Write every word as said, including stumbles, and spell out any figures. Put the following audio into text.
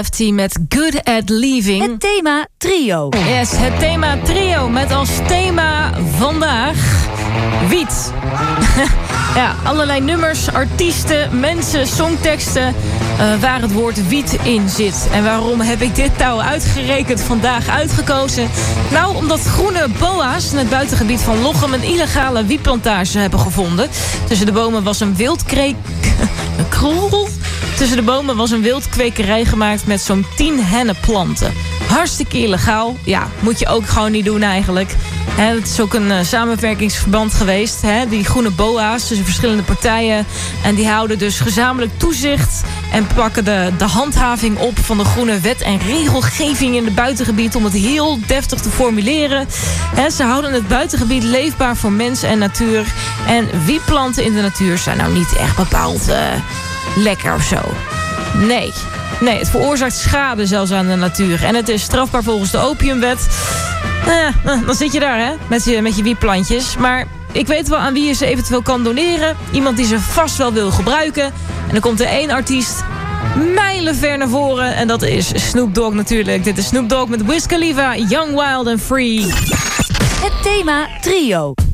Met Good at Leaving. Het thema trio. Yes, het thema trio met als thema vandaag wiet. Ja, allerlei nummers, artiesten, mensen, songteksten uh, waar het woord wiet in zit. En waarom heb ik dit nou uitgerekend vandaag uitgekozen? Nou, omdat groene boa's in het buitengebied van Lochem een illegale wietplantage hebben gevonden. Tussen de bomen was een wildkreek... een krol... Tussen de bomen was een wildkwekerij gemaakt met zo'n tien hennenplanten. Hartstikke illegaal. Ja, moet je ook gewoon niet doen eigenlijk. He, het is ook een uh, samenwerkingsverband geweest. He, die groene boa's tussen verschillende partijen. En die houden dus gezamenlijk toezicht. En pakken de, de handhaving op van de groene wet en regelgeving in het buitengebied. Om het heel deftig te formuleren. He, ze houden het buitengebied leefbaar voor mens en natuur. En wietplanten in de natuur zijn nou niet echt bepaald... Uh, lekker of zo. Nee. Nee, het veroorzaakt schade zelfs aan de natuur. En het is strafbaar volgens de opiumwet. Eh, dan zit je daar, hè? Met je, met je wietplantjes. Maar ik weet wel aan wie je ze eventueel kan doneren. Iemand die ze vast wel wil gebruiken. En dan komt er één artiest mijlenver naar voren. En dat is Snoop Dogg natuurlijk. Dit is Snoop Dogg met Wiz Khalifa, Young, Wild and Free. Het thema trio.